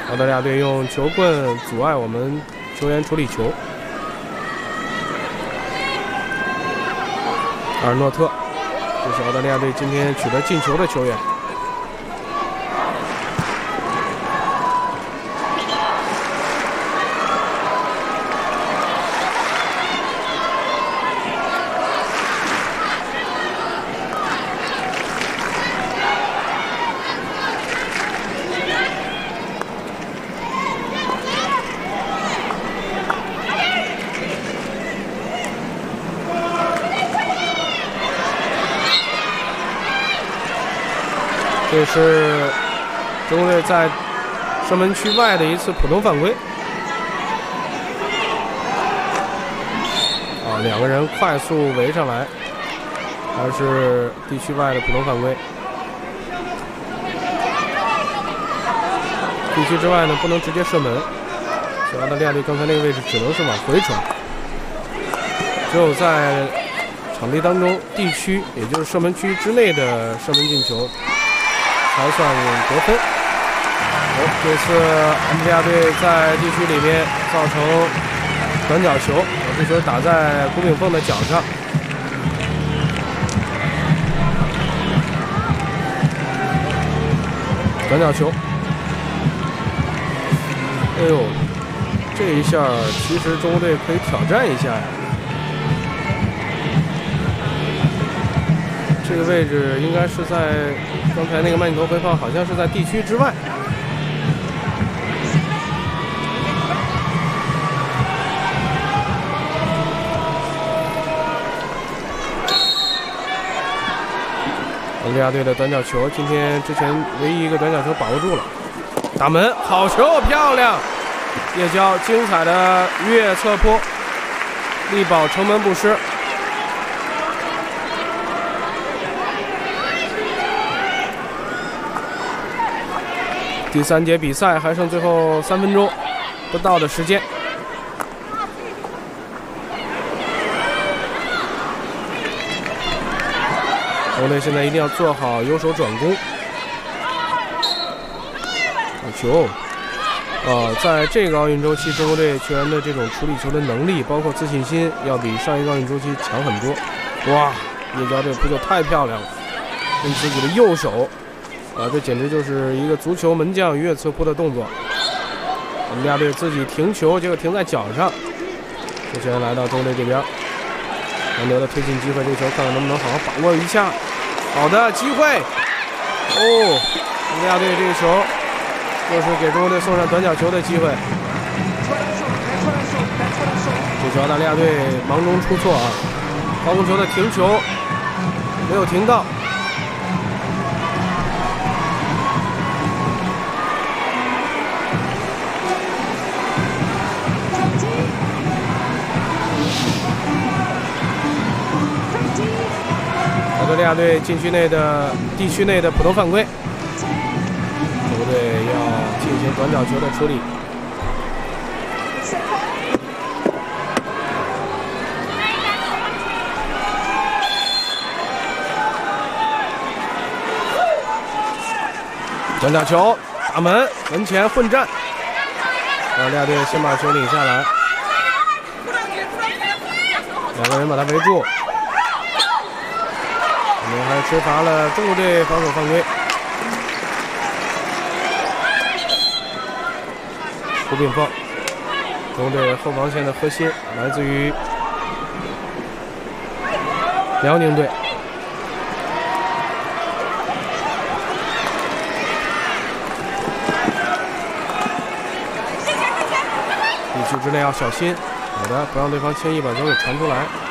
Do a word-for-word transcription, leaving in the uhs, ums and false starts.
澳大利亚队用球棍阻碍我们球员处理球。阿尔诺特，这是澳大利亚队今天取得进球的球员。这是中国队在射门区外的一次普通犯规。啊，两个人快速围上来，还是地区外的普通犯规。地区之外呢，不能直接射门，所以澳大利亚队刚才那个位置只能是往回传。只有在场地当中地区，也就是射门区之内的射门进球才算得分。哦，这次澳大利亚队在地区里面造成短角球，这球打在古炳凤的脚上。短角球，哎呦，这一下其实中国队可以挑战一下呀。这个位置应该是在刚才那个慢镜头回放，好像是在地区之外。澳大利亚队的短角球，今天之前唯一一个短角球把握住了，打门，好球，漂亮！叶娇精彩的越侧坡，力保城门不失。第三节比赛还剩最后三分钟不到的时间。中国队现在一定要做好右手转攻。球，呃，在这个奥运周期，中国队球员的这种处理球的能力，包括自信心，要比上一个奥运周期强很多。哇，叶娇这扑救太漂亮了，用自己的右手。啊，这简直就是一个足球门将越侧扑的动作。我们家队自己停球，结果停在脚上。球权来到中国队这边，难得的推进机会，这个球看看能不能好好把握一下。好的机会，哦，我们家队这个球又是给中国队送上短角球的机会。这球澳大利亚队忙中出错啊，高空球的停球没有停到。澳大利亚队禁区内的地区内的普通犯规，中国队要进行短角球的处理。短角球打门，门前混战，澳大利亚队先把球领下来，两个人把他围住。我们还吹罚了中国队防守犯规。胡炳凤，中国队后防线的核心来自于辽宁队。地区之内要小心，好的，不让对方轻易把球给传出来。